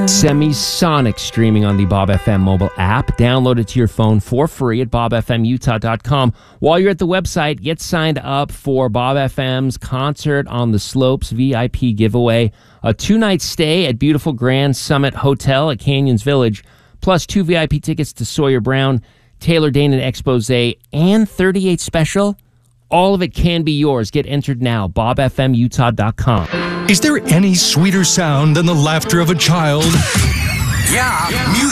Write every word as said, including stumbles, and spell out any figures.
Semisonic streaming on the Bob F M mobile app. Download it to your phone for free at bob f m utah dot com. While you're at the website, get signed up for Bob F M's Concert on the Slopes V I P giveaway. A two-night stay at beautiful Grand Summit Hotel at Canyons Village, plus two V I P tickets to Sawyer Brown, Taylor Dane and Exposé, and thirty-eight Special. All of it can be yours. Get entered now. bob f m utah dot com. Is there any sweeter sound than the laughter of a child? Yeah, music.